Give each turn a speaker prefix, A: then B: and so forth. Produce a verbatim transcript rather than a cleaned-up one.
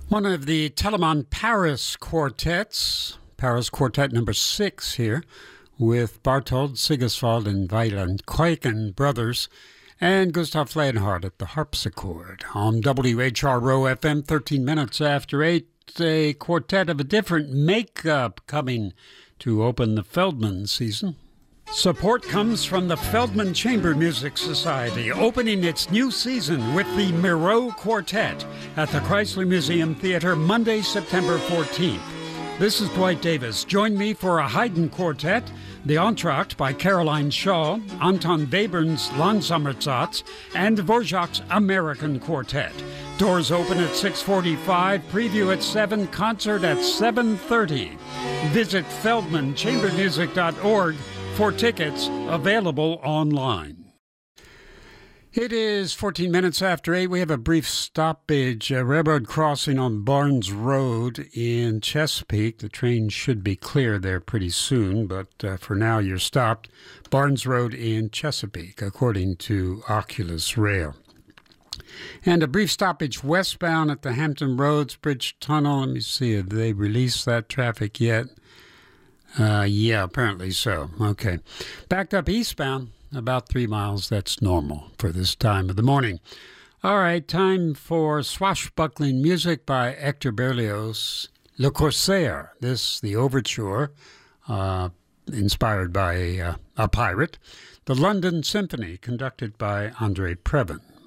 A: One of the Telemann Paris quartets, Paris Quartet number six here, with Barthold, Sigiswald, and Weiland Kuiken brothers, and Gustav Leonhardt at the harpsichord. On W H R O F M, thirteen minutes after eight, a quartet of a different makeup coming to open the Feldman season. Support comes from the Feldman Chamber Music Society, opening its new season with the Miro Quartet at the Chrysler Museum Theater Monday, September fourteenth. This is Dwight Davis. Join me for a Haydn Quartet, the Entr'acte by Caroline Shaw, Anton Webern's Langsammersatz, and Dvorak's American Quartet. Doors open at six forty-five, preview at seven, concert at seven thirty. Visit feldman chamber music dot org for tickets, available online. It is fourteen minutes after eight. We have a brief stoppage, a railroad crossing on Barnes Road in Chesapeake. The train should be clear there pretty soon, but uh, for now you're stopped. Barnes Road in Chesapeake, according to Oculus Rail. And a brief stoppage westbound at the Hampton Roads Bridge Tunnel. Let me see, have they released that traffic yet? Uh, yeah, apparently so. Okay. Backed up eastbound, about three miles. That's normal for this time of the morning. All right, time for swashbuckling music by Hector Berlioz. Le Corsaire, this, the overture, uh, inspired by uh, a pirate. The London Symphony, conducted by Andre Previn.